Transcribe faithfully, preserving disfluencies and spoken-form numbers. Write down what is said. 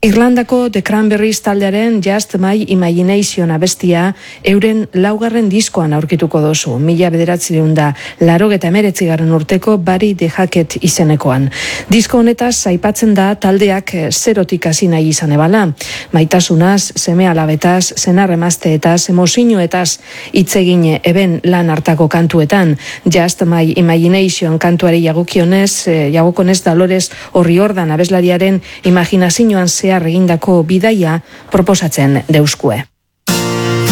Irlandako The Cranberries taldearen Just My Imagination abestia euren laugarren diskoan aurkituko dozu. Mila bederatziehun da laurogeta hemeretzigarren urteko Bari de Hackett izenekoan. Disko honetaz aipatzen da taldeak zerotik hasi nahi izan ebala. Maitasunaz, seme alabetaz, senar emazteetaz, emozioetaz hitz egin eben lan hartako kantuetan. Just My Imagination kantuari jagokionez, jagokonez Dolores O'Riordan abeslariaren imaginazioan zehar egindako bidaia proposatzen deuskue.